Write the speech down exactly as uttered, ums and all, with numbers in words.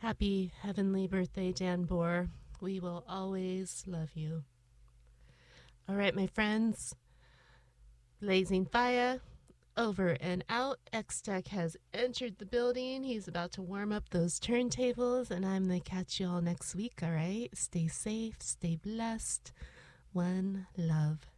Happy heavenly birthday, Dan Bohr. We will always love you. All right, my friends. Blazing fire. Over and out. X-Tech has entered the building. He's about to warm up those turntables, and I'm going to catch you all next week, all right? Stay safe. Stay blessed. One love.